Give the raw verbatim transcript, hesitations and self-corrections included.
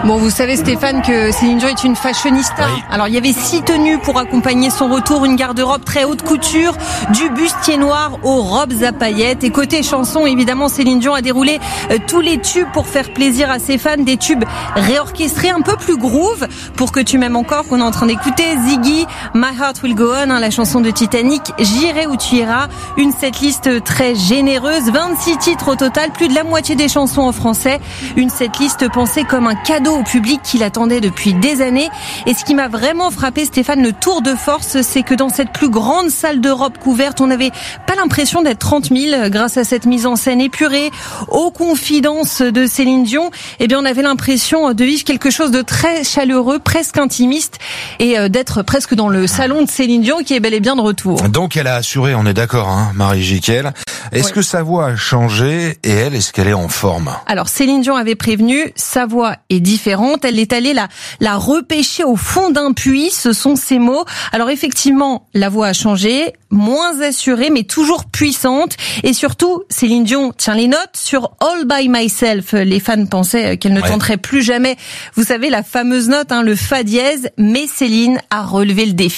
Bon, vous savez Stéphane que Céline Dion est une fashionista. Oui. Alors il y avait six tenues pour accompagner son retour, une garde-robe très haute couture, du bustier noir aux robes à paillettes. Et côté chanson, évidemment, Céline Dion a déroulé euh, tous les tubes pour faire plaisir à ses fans, des tubes réorchestrés un peu plus groove pour que tu m'aimes encore, qu'on est en train d'écouter. Ziggy, My Heart Will Go On, hein, la chanson de Titanic, J'irai où tu iras. Une setlist très généreuse, vingt-six titres au total, plus de la moitié des chansons en français. Une setlist pensée comme un cadeau au public qui l'attendait depuis des années. Et ce qui m'a vraiment frappé, Stéphane, le tour de force, c'est que dans cette plus grande salle d'Europe couverte, on n'avait pas l'impression d'être trente mille grâce à cette mise en scène épurée, aux confidences de Céline Dion. Eh bien, on avait l'impression de vivre quelque chose de très chaleureux, presque intimiste, et d'être presque dans le salon de Céline Dion qui est bel et bien de retour. Donc elle a assuré, on est d'accord, hein, Marie Jiquel. Est-ce Oui. que sa voix a changé et elle, est-ce qu'elle est en forme? Alors Céline Dion avait prévenu, sa voix est différente, elle est allée la, la repêcher au fond d'un puits, ce sont ses mots. Alors effectivement, la voix a changé, moins assurée mais toujours puissante, et surtout Céline Dion tient les notes sur All By Myself. Les fans pensaient qu'elle ne Ouais. tenterait plus jamais, vous savez, la fameuse note, hein, le fa dièse, mais Céline a relevé le défi.